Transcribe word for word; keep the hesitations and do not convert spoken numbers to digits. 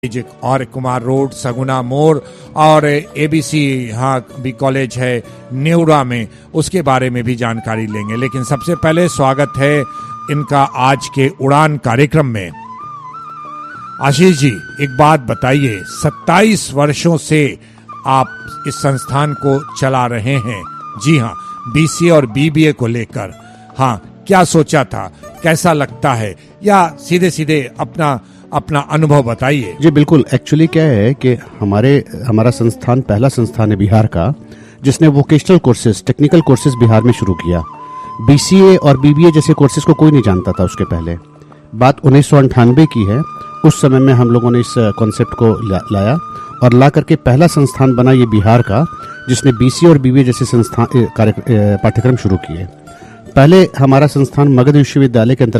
और कुमार रोड, सगुना मोड़ और एबीसी हाँ भी कॉलेज है नेवरा में, उसके बारे में भी जानकारी लेंगे। लेकिन सबसे पहले स्वागत है इनका आज के उड़ान कार्यक्रम में। आशीष जी, एक बात बताइए, सत्ताईस वर्षों से आप इस संस्थान को चला रहे हैं। जी हाँ, बीसीए और बीबीए को लेकर। हाँ, क्या सोचा था, कैसा लगता है, या सीधे सीधे अपना अपना अनुभव बताइए। जी बिल्कुल, एक्चुअली क्या है कि हमारे हमारा संस्थान पहला संस्थान है बिहार का जिसने vocational courses, technical courses Bihar में शुरू किया। बीसीए और बीबीए जैसे कोर्सेज को कोई नहीं जानता था उसके पहले। बात उन्नीस सौ अंठानवे की है। उस समय में हम लोगों ने इस कॉन्सेप्ट को ला, लाया और ला करके पहला संस्थान बना ये बिहार का जिसने बीसीए और बीबीए जैसे संस्थान पाठ्यक्रम शुरू किए। पहले हमारा संस्थान मगध विश्वविद्यालय के अंतर्गत